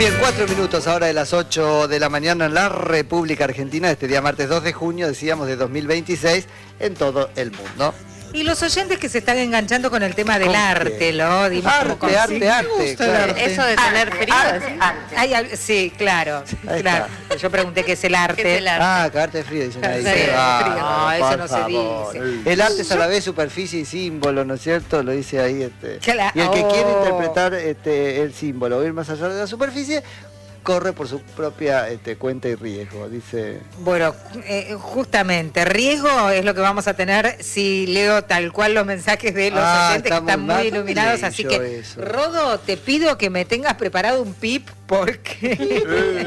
Bien, 4 minutos ahora de las 8 de la mañana en la República Argentina, este día martes 2 de junio, decíamos, de 2026, en todo el mundo. Y los oyentes que se están enganchando con el tema del arte, ¿lo? Arte. Claro. Eso de tener frío. Sí, claro. Yo pregunté qué es el arte. ¿Qué es el arte? Ah, cagarte de frío, dicen ahí. Sí, no, eso no se dice. El arte es a la vez superficie y símbolo, ¿no es cierto? Lo dice ahí. Claro. Y el que quiere interpretar el símbolo o ir más allá de la superficie, corre por su propia cuenta y riesgo, dice. Bueno, justamente, riesgo es lo que vamos a tener si leo tal cual los mensajes de los oyentes que están muy iluminados, así que, eso. Rodo, te pido que me tengas preparado un pip, porque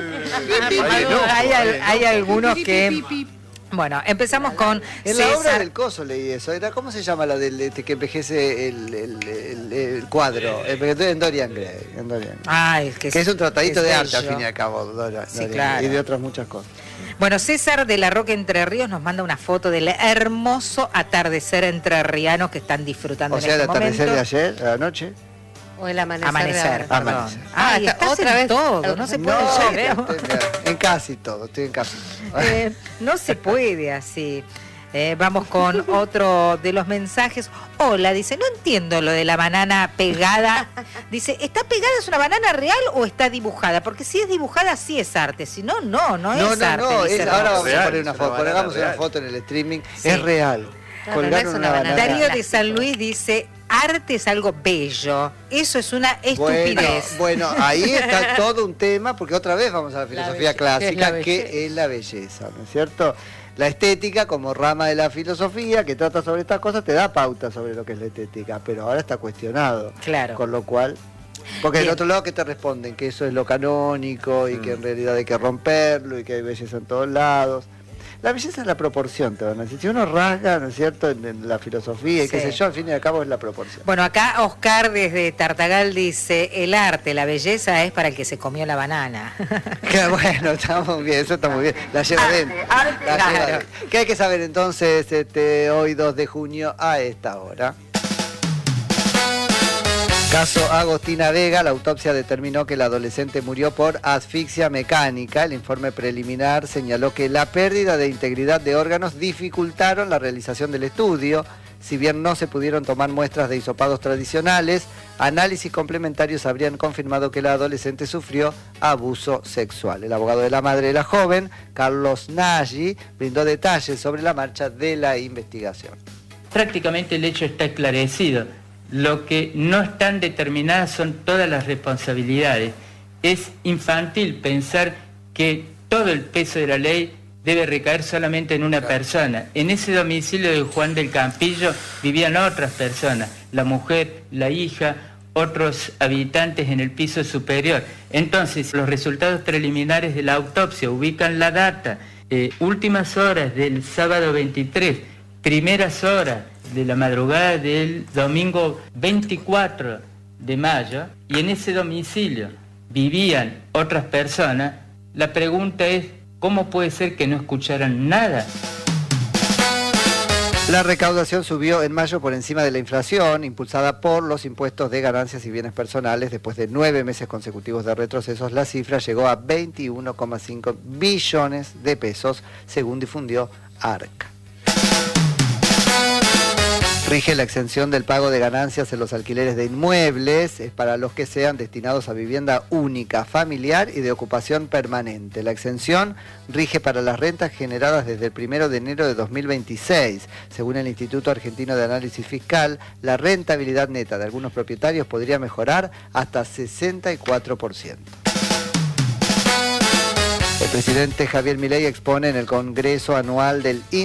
hay algunos que... Bueno, empezamos con en César. La obra del coso leí eso. ¿Cómo se llama la del que envejece el cuadro? En Dorian Gray. Que es un tratadito de arte, al fin y al cabo, Dorian, claro. Y de otras muchas cosas. Bueno, César de la Roca Entre Ríos nos manda una foto del hermoso atardecer entrerriano que están disfrutando en este momento. O sea, el atardecer de ayer, de la noche. O el amanecer. Amanecer. Ay, estás otra vez todo, no se puede. En casi todo, estoy en casi. No se puede así. Vamos con otro de los mensajes. Hola, dice, no entiendo lo de la banana pegada. Dice, ¿está pegada, es una banana real o está dibujada? Porque si es dibujada sí es arte, si no, no es arte. Ahora vamos a poner una foto, pongamos una foto en el streaming, sí. Es real. Colgaron una banana. Darío de San Luis dice, arte es algo bello, eso es una estupidez. Bueno, ahí está todo un tema, porque otra vez vamos a la filosofía clásica, que es la belleza, ¿no es cierto? La estética, como rama de la filosofía, que trata sobre estas cosas, te da pauta sobre lo que es la estética, pero ahora está cuestionado. Claro. Con lo cual... Porque del otro lado que te responden que eso es lo canónico y que en realidad hay que romperlo y que hay belleza en todos lados. La belleza es la proporción, te van a decir. Si uno rasga, ¿no es cierto?, en la filosofía y qué sé yo, al fin y al cabo es la proporción. Bueno, acá Oscar desde Tartagal dice, el arte, la belleza es para el que se comió la banana. Que bueno, estamos bien, eso está muy bien. La lleva dentro. ¿Qué hay que saber entonces hoy 2 de junio a esta hora? Caso Agostina Vega, la autopsia determinó que la adolescente murió por asfixia mecánica. El informe preliminar señaló que la pérdida de integridad de órganos dificultaron la realización del estudio. Si bien no se pudieron tomar muestras de hisopados tradicionales, análisis complementarios habrían confirmado que la adolescente sufrió abuso sexual. El abogado de la madre de la joven, Carlos Nagy, brindó detalles sobre la marcha de la investigación. Prácticamente el hecho está esclarecido. Lo que no están determinadas son todas las responsabilidades. Es infantil pensar que todo el peso de la ley debe recaer solamente en una persona. En ese domicilio de Juan del Campillo vivían otras personas, la mujer, la hija, otros habitantes en el piso superior. Entonces, los resultados preliminares de la autopsia ubican la data, últimas horas del sábado 23, primeras horas de la madrugada del domingo 24 de mayo, y en ese domicilio vivían otras personas. La pregunta es, ¿cómo puede ser que no escucharan nada? La recaudación subió en mayo por encima de la inflación, impulsada por los impuestos de ganancias y bienes personales. Después de 9 meses consecutivos de retrocesos, la cifra llegó a 21,5 billones de pesos, según difundió ARC. Rige la exención del pago de ganancias en los alquileres de inmuebles para los que sean destinados a vivienda única, familiar y de ocupación permanente. La exención rige para las rentas generadas desde el 1 de enero de 2026. Según el Instituto Argentino de Análisis Fiscal, la rentabilidad neta de algunos propietarios podría mejorar hasta 64%. El presidente Javier Milei expone en el Congreso Anual del